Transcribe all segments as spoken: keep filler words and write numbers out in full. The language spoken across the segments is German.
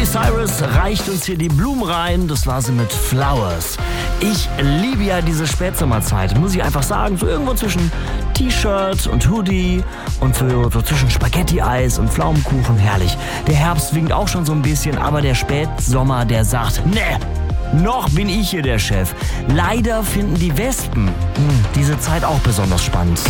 Cyrus reicht uns hier die Blumen rein, das war sie mit Flowers. Ich liebe ja diese Spätsommerzeit, muss ich einfach sagen, so irgendwo zwischen T-Shirt und Hoodie und so, so zwischen Spaghetti-Eis und Pflaumenkuchen, herrlich. Der Herbst winkt auch schon so ein bisschen, aber der Spätsommer, der sagt, ne, noch bin ich hier der Chef. Leider finden die Wespen hm, diese Zeit auch besonders spannend.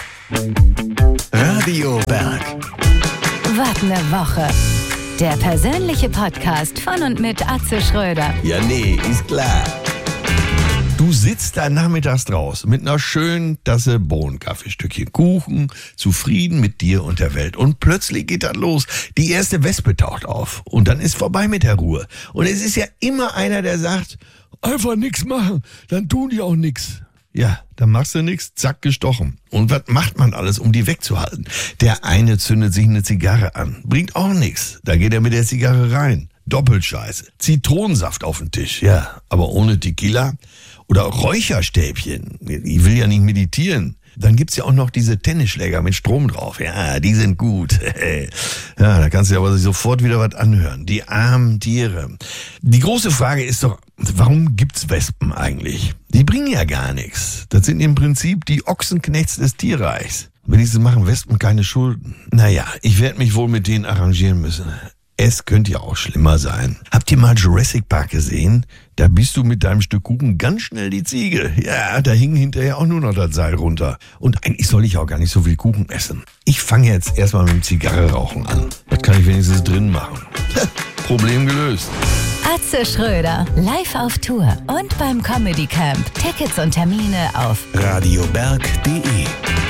Radio Berg. Was ne Woche. Der persönliche Podcast von und mit Atze Schröder. Ja, nee, ist klar. Du sitzt da nachmittags draußen mit einer schönen Tasse Bohnenkaffee, Stückchen Kuchen, zufrieden mit dir und der Welt. Und plötzlich geht das los. Die erste Wespe taucht auf. Und dann ist vorbei mit der Ruhe. Und es ist ja immer einer, der sagt, einfach nichts machen, dann tun die auch nichts. Ja, dann machst du nichts, zack, gestochen. Und was macht man alles, um die wegzuhalten? Der eine zündet sich eine Zigarre an. Bringt auch nichts. Da geht er mit der Zigarre rein. Doppelscheiße. Zitronensaft auf den Tisch. Ja, aber ohne Tequila. Oder Räucherstäbchen. Ich will ja nicht meditieren. Dann gibt's ja auch noch diese Tennisschläger mit Strom drauf. Ja, die sind gut. Ja, da kannst du ja aber sofort wieder was anhören. Die armen Tiere. Die große Frage ist doch, warum gibt's Wespen eigentlich? Die bringen ja gar nichts. Das sind im Prinzip die Ochsenknechts des Tierreichs. Wenigstens machen Wespen keine Schulden. Naja, ich werde mich wohl mit denen arrangieren müssen. Es könnte ja auch schlimmer sein. Habt ihr mal Jurassic Park gesehen? Da bist du mit deinem Stück Kuchen ganz schnell die Ziege. Ja, da hing hinterher auch nur noch das Seil runter. Und eigentlich soll ich auch gar nicht so viel Kuchen essen. Ich fange jetzt erstmal mit dem Zigarre-Rauchen an. Das kann ich wenigstens drin machen. Problem gelöst. Atze Schröder, live auf Tour und beim Comedy Camp. Tickets und Termine auf radioberg punkt de.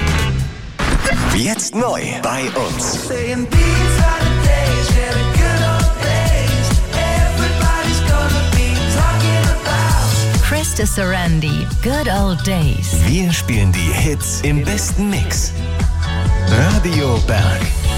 Jetzt neu bei uns. Krista Sarandi, Good Old Days. Wir spielen die Hits im besten Mix. Radio Berg.